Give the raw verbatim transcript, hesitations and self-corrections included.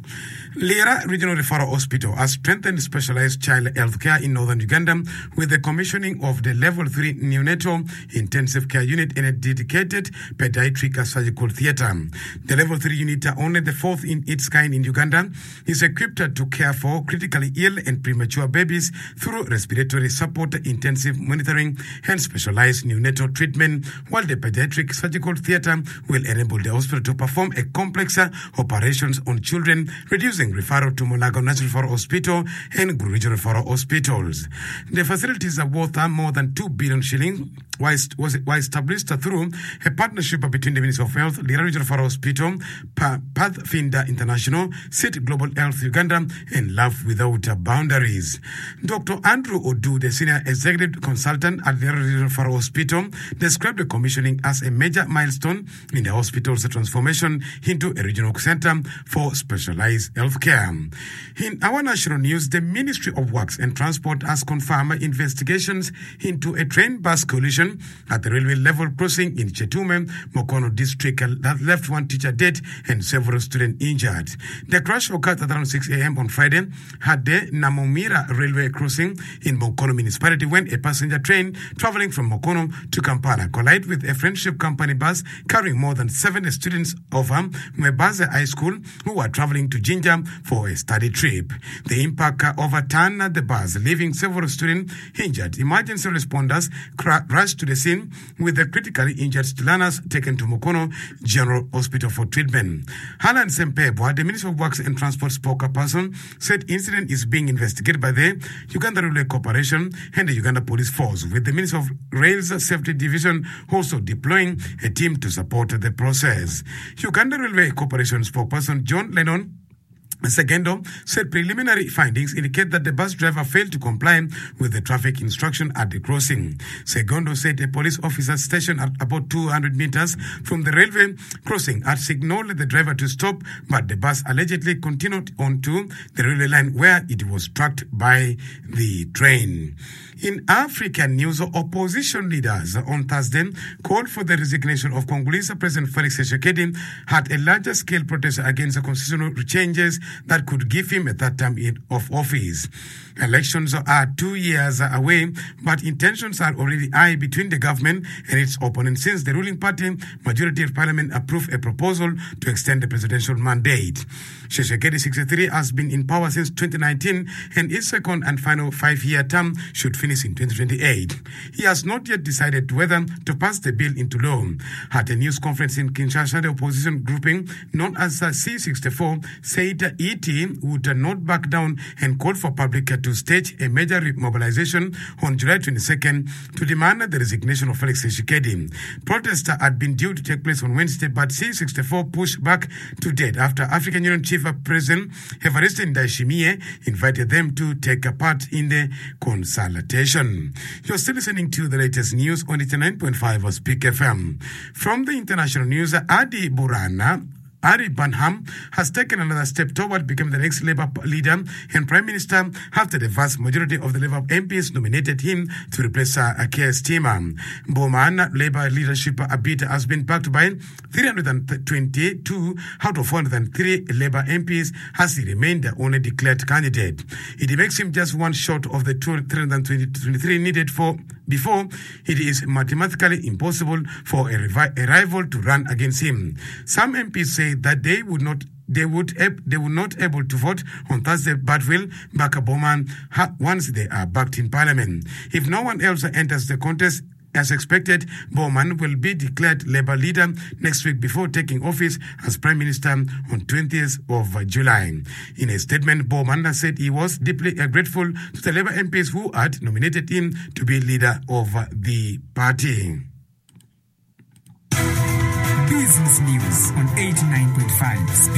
Lira Regional Referral Hospital has strengthened specialized child health care in northern Uganda with the commissioning of the Level three Neonatal Intensive Care Unit and a dedicated pediatric surgical theatre. The Level three unit, only the fourth in its kind in Uganda, is equipped to care for critically ill and premature babies through respiratory support, intensive monitoring, and specialized neonatal treatment, while the pediatric surgical theatre will enable the hospital to perform a complex operations on children, reducing referral to Mulago National Referral Hospital and Guru Regional Referral Hospitals. The facilities are worth more than two billion shillings, was, was, was established through a partnership between the Ministry of Health, Lira Regional Referral Hospital, Pathfinder International, City Global Health Uganda, and Love Without Boundaries. Doctor Andrew Odu, the Senior Executive Consultant at Lira Regional Referral Hospital, described the commissioning as a major milestone in the hospital's transformation into a regional center for specialized health care. In our national news, the Ministry of Works and Transport has confirmed investigations into a train bus collision at the railway level crossing in Chetume, Mokono district that left one teacher dead and several students injured. The crash occurred at around six a.m. on Friday at the Namomira railway crossing in Mokono municipality when a passenger train traveling from Mokono to Kampala collided with a friendship company bus carrying more than seventy students of um, Mwebaze High School who were traveling to Jinja for a study trip. The impact overturned the bus, leaving several students injured. Emergency responders rushed to the scene with the critically injured learners taken to Mokono General Hospital for treatment. Alan Sempebwa, the Minister of Works and Transport spokesperson, said incident is being investigated by the Uganda Railway Corporation and the Uganda Police Force, with the Minister of Rail's Safety Division also deploying a team to support the process. Uganda Railway Corporation spokesperson John Lennon Segendo said preliminary findings indicate that the bus driver failed to comply with the traffic instruction at the crossing. Segundo said a police officer stationed at about two hundred meters from the railway crossing had signaled the driver to stop, but the bus allegedly continued onto the railway line where it was struck by the train. In African news, opposition leaders on Thursday called for the resignation of Congolese President Felix Tshisekedi at a larger scale protest against the constitutional changes that could give him a third term of office. Elections are two years away, but intentions are already high between the government and its opponents since the ruling party majority of parliament approved a proposal to extend the presidential mandate. Tshisekedi, sixty-three, has been in power since twenty nineteen, and his second and final five-year term should finish in twenty twenty-eight. He has not yet decided whether to pass the bill into law. At a news conference in Kinshasa, the opposition grouping known as C sixty-four said E T would not back down and called for public to stage a major mobilization on July twenty-second to demand the resignation of Felix Tshisekedi. Protests had been due to take place on Wednesday, but C sixty-four pushed back to date after African Union Chief President Evariste Ndayishimiye invited them to take a part in the consultation. You're still listening to the latest news on eighty-nine point five Speak F M. From the international news, Adi Burana Ari Banham has taken another step toward becoming the next Labour leader and Prime Minister after the vast majority of the Labour M Ps nominated him to replace uh, Keir Starmer. Bowman Labour leadership bid has been backed by three hundred twenty-two out of four hundred three Labour M Ps as he remained the only declared candidate. It makes him just one short of the three hundred twenty-three needed for before it is mathematically impossible for a, revi- a rival to run against him. Some M Ps say that they would not they would they would not able to vote on Thursday but will back Bowman once they are backed in Parliament. If no one else enters the contest as expected, Bowman will be declared Labour leader next week before taking office as Prime Minister on twentieth of July. In a statement, Bowman said he was deeply grateful to the Labour M Ps who had nominated him to be leader of the party. Business News on eighty-nine point five